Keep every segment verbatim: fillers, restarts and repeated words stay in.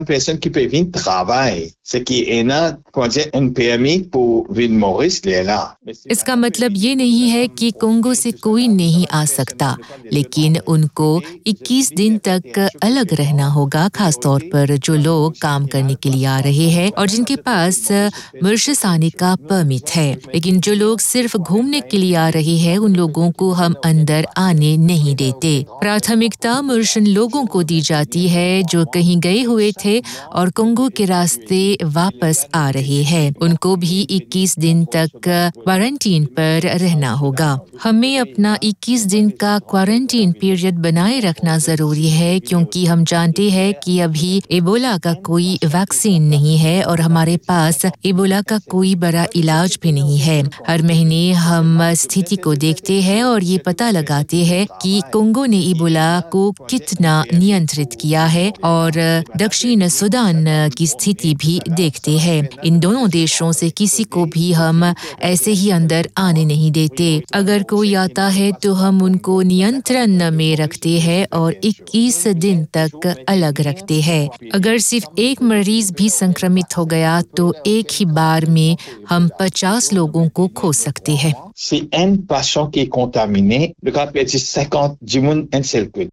Personne qui peut venir travailler, ce qui est là, un permis pour Ville Maurice, il est là. इसका मतलब ये नहीं है कि कोंगो से कोई नहीं आ सकता, लेकिन उनको इक्कीस दिन तक अलग रहना होगा, खासतौर पर जो लोग काम करने के लिए आ रहे हैं और जिनके पास मॉरिशस आने का परमिट है। लेकिन जो लोग सिर्फ घूमने के लिए आ रहे हैं, उन लोगों को हम अंदर आने नहीं देते। प्राथमिकता मॉरिशन लोगों को दी जाती है जो कहीं गए हुए थे और कोंगो के रास्ते वापस आ रहे हैं। उनको भी इक्कीस दिन तक क्वारंटीन पर रहना होगा। हमें अपना इक्कीस दिन का क्वारंटीन पीरियड बनाए रखना जरूरी है, क्योंकि हम जानते हैं कि अभी एबोला का कोई वैक्सीन नहीं है और हमारे पास एबोला का कोई बड़ा इलाज भी नहीं है। हर महीने हम स्थिति को देखते हैं और ये पता लगाते हैं कि कोंगो ने एबोला को कितना नियंत्रित किया है और दक्षिण सूडान की स्थिति भी देखते हैं। इन दोनों देशों से किसी को भी हम ऐसे ही अंदर आने नहीं देते। अगर कोई आता है तो हम उनको नियंत्रण में रखते हैं और इक्कीस दिन तक अलग रखते हैं। अगर सिर्फ एक मरीज भी संक्रमित हो गया तो एक ही बार में हम पचास लोगों को खो सकते हैं। Si un patient qui est contaminé, le cas peut être cinquante जिमुन un seul coup.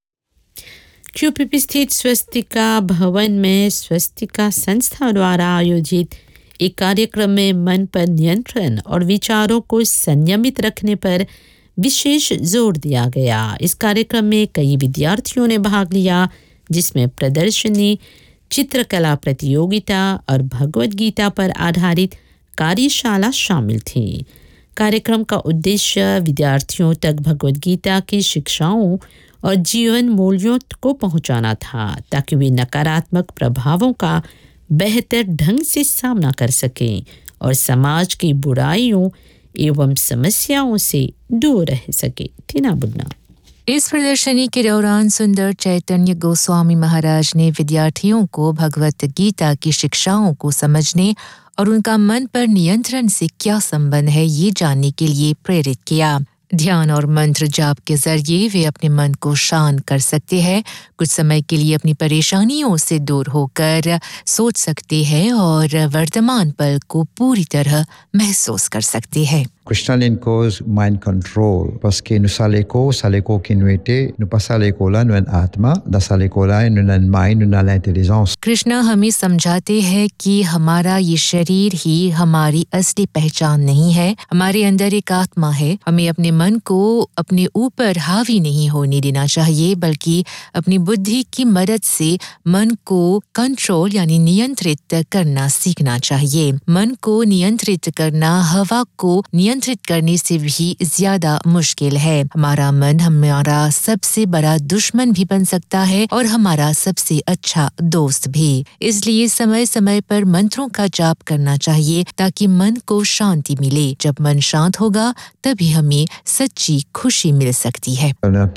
क्यूपीपी स्थित स्वस्तिका भवन में स्वस्तिका संस्था द्वारा आयोजित एक कार्यक्रम में मन पर नियंत्रण और विचारों को संयमित रखने पर विशेष जोर दिया गया। इस कार्यक्रम में कई विद्यार्थियों ने भाग लिया, जिसमें प्रदर्शनी, चित्रकला प्रतियोगिता और भगवद गीता पर आधारित कार्यशाला शामिल थी। कार्यक्रम का उद्देश्य विद्यार्थियों तक भगवद गीता की शिक्षाओं और जीवन मूल्यों को पहुंचाना था, ताकि वे नकारात्मक प्रभावों का बेहतर ढंग से सामना कर सकें और समाज की बुराइयों एवं समस्याओं से दूर रह सके। टीना बुन्ना। इस प्रदर्शनी के दौरान सुंदर चैतन्य गोस्वामी महाराज ने विद्यार्थियों को भगवत गीता की शिक्षाओं को समझने और उनका मन पर नियंत्रण से क्या संबंध है, ये जानने के लिए प्रेरित किया। ध्यान और मंत्र जाप के जरिए वे अपने मन को शांत कर सकते हैं, कुछ समय के लिए अपनी परेशानियों से दूर होकर सोच सकते हैं और वर्तमान पल को पूरी तरह महसूस कर सकते हैं। Krishna lin cause mind control parce que nous saleko saleko kinuete nous pas saleko la nous atma da saleko la nous nan mind nous l'intelligence। Krishna हमें समझाते हैं कि हमारा ये शरीर ही हमारी असली पहचान नहीं है, हमारे अंदर एक आत्मा है। हमें अपने मन को अपने ऊपर हावी नहीं होने देना चाहिए, बल्कि अपनी बुद्धि की मदद से मन को कंट्रोल यानी नियंत्रित करना सीखना चाहिए। मन को नियंत्रित करना हवा को नियंत्रित करने से भी ज्यादा मुश्किल है। हमारा मन हमारा सबसे बड़ा दुश्मन भी बन सकता है और हमारा सबसे अच्छा दोस्त भी। इसलिए समय समय पर मंत्रों का जाप करना चाहिए ताकि मन को शांति मिले। जब मन शांत होगा तभी हमें सच्ची खुशी मिल सकती है।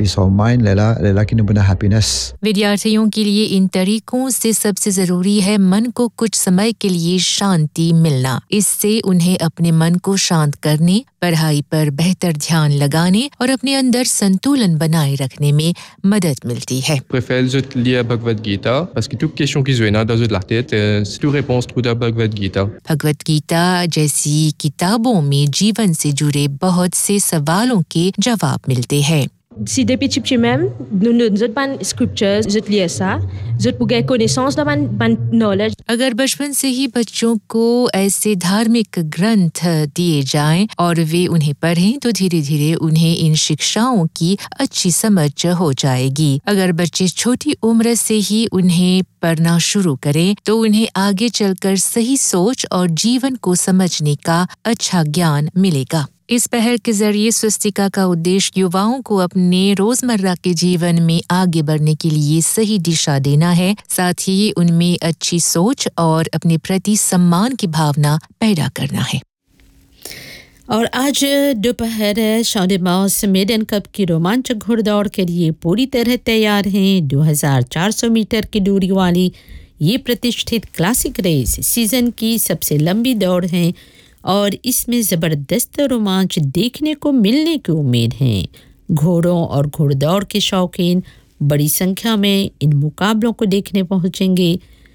विद्यार्थियों के लिए इन तरीकों से सबसे जरूरी है मन को कुछ समय के लिए शांति मिलना। इससे उन्हें अपने मन को शांत करने, पढ़ाई पर बेहतर ध्यान लगाने और अपने अंदर संतुलन बनाए रखने में मदद मिलती है। préfère juste lire Bhagavad Gita parce que toute question qui se vient dans la tête, c'est toute réponse trouve dans Bhagavad Gita। Bhagavad Gita जैसी किताबों में जीवन से जुड़े बहुत से सवालों के जवाब मिलते हैं। Si depuis petit petit même, nous nous pas scriptures, je lis ça, je pour gagner connaissance dans ban knowledge। अगर बचपन से ही बच्चों को ऐसे धार्मिक ग्रंथ दिए जाएं और वे उन्हें पढ़ें तो धीरे-धीरे उन्हें इन शिक्षाओं की अच्छी समझ हो जाएगी। अगर बच्चे छोटी उम्र से ही उन्हें पढ़ना शुरू करें तो उन्हें आगे चलकर सही सोच और जीवन को समझने का अच्छा ज्ञान मिलेगा। इस पहल के जरिए स्वस्तिका का उद्देश्य युवाओं को अपने रोजमर्रा के जीवन में आगे बढ़ने के लिए सही दिशा देना है, साथ ही उनमें अच्छी सोच और अपने प्रति सम्मान की भावना पैदा करना है। और आज दोपहर शादिमास मेडन कप की रोमांचक घुड़दौड़ के लिए पूरी तरह तैयार हैं। दो हज़ार चार सौ मीटर की दूरी वाली ये प्रतिष्ठित क्लासिक रेस सीजन की सबसे लंबी दौड़ है और इसमें ज़बरदस्त रोमांच देखने को मिलने की उम्मीद है। घोड़ों और घुड़दौड़ के शौकीन बड़ी संख्या में इन मुकाबलों को देखने पहुंचेंगे।